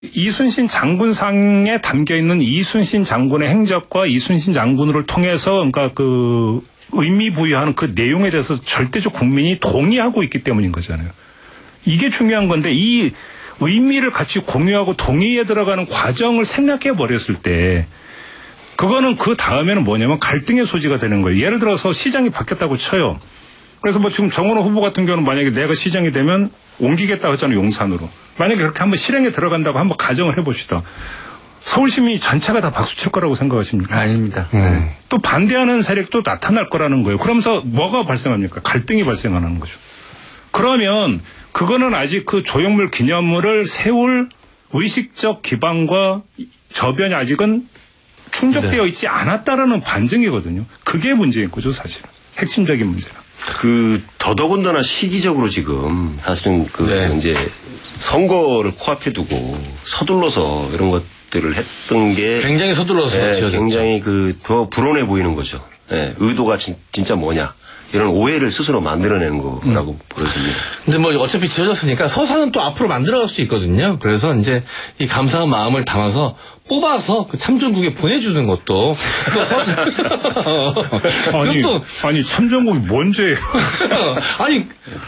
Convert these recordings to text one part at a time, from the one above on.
이순신 장군상에 담겨 있는 이순신 장군의 행적과 이순신 장군을 통해서 그러니까 그 의미 부여하는 그 내용에 대해서 절대적 국민이 동의하고 있기 때문인 거잖아요. 이게 중요한 건데 이 의미를 같이 공유하고 동의에 들어가는 과정을 생각해 버렸을 때 그거는 그 다음에는 뭐냐면 갈등의 소지가 되는 거예요. 예를 들어서 시장이 바뀌었다고 쳐요. 그래서 뭐 지금 정원호 후보 같은 경우는 만약에 내가 시장이 되면 옮기겠다고 하잖아요. 용산으로. 만약에 그렇게 한번 실행에 들어간다고 한번 가정을 해봅시다. 서울 시민이 전체가 다 박수 칠 거라고 생각하십니까? 아닙니다. 또 반대하는 세력도 나타날 거라는 거예요. 그러면서 뭐가 발생합니까? 갈등이 발생하는 거죠. 그러면 그거는 아직 그 조형물 기념물을 세울 의식적 기반과 저변이 아직은 충족되어 있지 않았다라는 반증이거든요. 그게 문제인 거죠, 사실은. 핵심적인 문제는. 그 더더군다나 시기적으로 지금 사실은 그 이제 선거를 코앞에 두고 서둘러서 이런 것들을 했던 게 굉장히 서둘러서 지어졌죠. 굉장히 그 더 불온해 보이는 거죠. 예, 의도가 진짜 뭐냐. 이런 오해를 스스로 만들어내는 거라고 보여집니다. 근데 뭐 어차피 지어졌으니까 서사는 또 앞으로 만들어갈 수 있거든요. 그래서 이제 이 감사한 마음을 담아서 뽑아서 그 참전국에 보내주는 것도 또 서사. 아니 참전국이 뭔 죄예요? 아니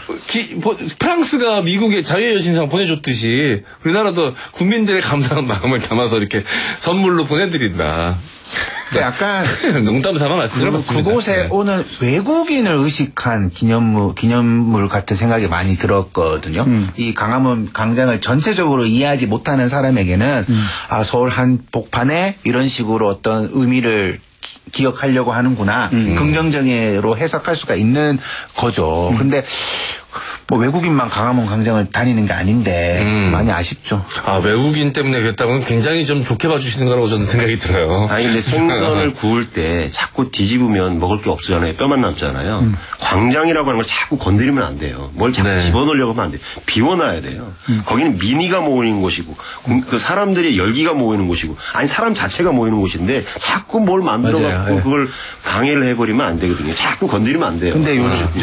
프랑스가 미국에 자유의 여신상 보내줬듯이 우리나라도 국민들의 감사한 마음을 담아서 이렇게 선물로 보내드린다. 약간 농담 삼아 말씀드려봤습니다. 그곳에 네. 오는 외국인을 의식한 기념물 같은 생각이 많이 들었거든요. 이 강화문 광장을 전체적으로 이해하지 못하는 사람에게는 아, 서울 한복판에 이런 식으로 어떤 의미를 기억하려고 하는구나. 긍정적으로 해석할 수가 있는 거죠. 근데 뭐 외국인만 강화문 광장을 다니는 게 아닌데 많이 아쉽죠. 아, 외국인 때문에 그랬다고는 굉장히 좀 좋게 봐주시는 거라고 저는 생각이 들어요. 아니 근데 생선을 구울 때 자꾸 뒤집으면 먹을 게 없잖아요. 뼈만 남잖아요. 광장이라고 하는 걸 자꾸 건드리면 안 돼요. 뭘 자꾸 집어넣으려고 하면 안 돼요. 비워놔야 돼요. 거기는 민의가 모이는 곳이고 그 사람들의 열기가 모이는 곳이고 아니 사람 자체가 모이는 곳인데 자꾸 뭘 만들어갖고 그걸 방해를 해버리면 안 되거든요. 자꾸 건드리면 안 돼요. 근데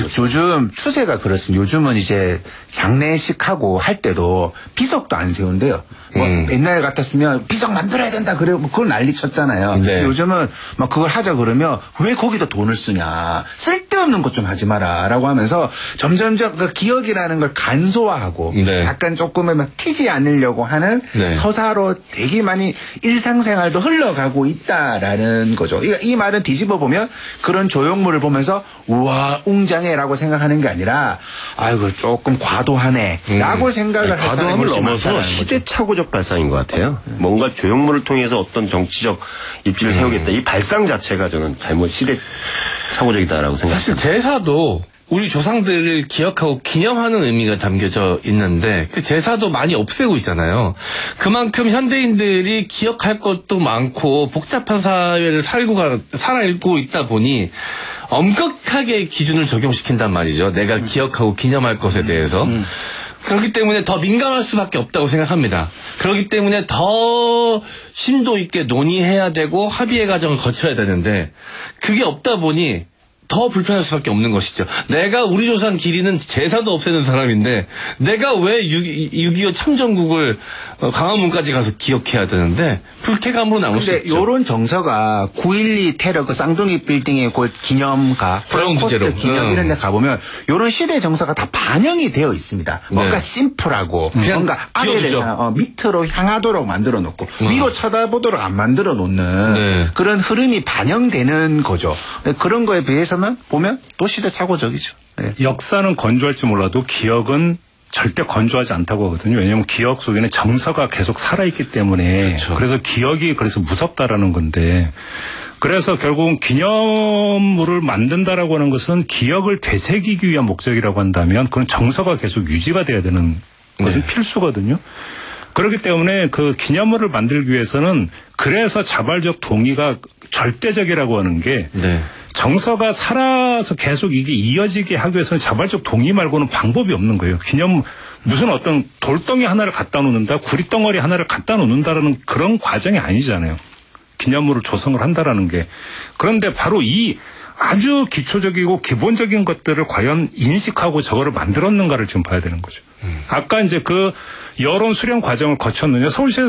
요즘 추세가 그렇습니다. 요즘은 이제 장례식하고 할 때도 비석도 안 세운대요. 뭐 옛날에 같았으면 비석 만들어야 된다 그래 뭐 그걸 난리 쳤잖아요. 네. 요즘은 막 그걸 하자 그러면 왜 거기다 돈을 쓰냐 쓸데없는 것 좀 하지 마라라고 하면서 점점점 그 기억이라는 걸 간소화하고 약간 조금은 튀지 않으려고 하는 서사로 되게 많이 일상생활도 흘러가고 있다라는 거죠. 이 말은 뒤집어 보면 그런 조형물을 보면서 우와 웅장해라고 생각하는 게 아니라 아이고 조금 과도하네라고 생각을 할 과도함을 넘어서 시대착오적 발상인 것 같아요. 뭔가 조형물을 통해서 어떤 정치적 입지를 세우겠다. 이 발상 자체가 저는 잘못 시대착오적이다라고 생각합니다. 사실 제사도 우리 조상들을 기억하고 기념하는 의미가 담겨져 있는데 그 제사도 많이 없애고 있잖아요. 그만큼 현대인들이 기억할 것도 많고 복잡한 사회를 살아있고 있다 보니 엄격하게 기준을 적용시킨단 말이죠. 내가 기억하고 기념할 것에 대해서. 그렇기 때문에 더 민감할 수밖에 없다고 생각합니다. 그렇기 때문에 더 심도 있게 논의해야 되고 합의의 과정을 거쳐야 되는데 그게 없다 보니 더 불편할 수밖에 없는 것이죠. 내가 우리 조상 길이는 제사도 없애는 사람인데 내가 왜 6.25 참전국을 광화문까지 가서 기억해야 되는데 불쾌감으로 남을 수 있죠. 근데 이런 정서가 9.12 테러 그 쌍둥이 빌딩의 그 기념가 홀로코스트 기념 이런 데 가보면 이런 시대 정서가 다 반영이 되어 있습니다. 뭔가 심플하고 뭔가 아래를 밑으로 향하도록 만들어 놓고 위로 쳐다보도록 안 만들어 놓는 그런 흐름이 반영되는 거죠. 그런 거에 비해서는 보면 또 시대착오적이죠. 역사는 건조할지 몰라도 기억은 절대 건조하지 않다고 하거든요. 왜냐하면 기억 속에는 정서가 계속 살아있기 때문에 그렇죠. 그래서 기억이 그래서 무섭다라는 건데 그래서 결국은 기념물을 만든다라고 하는 것은 기억을 되새기기 위한 목적이라고 한다면 그건 정서가 계속 유지가 돼야 되는 것은 필수거든요. 그렇기 때문에 그 기념물을 만들기 위해서는 그래서 자발적 동의가 절대적이라고 하는 게 정서가 살아서 계속 이게 이어지게 하기 위해서는 자발적 동의 말고는 방법이 없는 거예요. 무슨 어떤 돌덩이 하나를 갖다 놓는다, 구리덩어리 하나를 갖다 놓는다라는 그런 과정이 아니잖아요. 기념물을 조성을 한다라는 게. 그런데 바로 이 아주 기초적이고 기본적인 것들을 과연 인식하고 저거를 만들었는가를 지금 봐야 되는 거죠. 아까 이제 그 여론 수렴 과정을 거쳤느냐. 서울시에서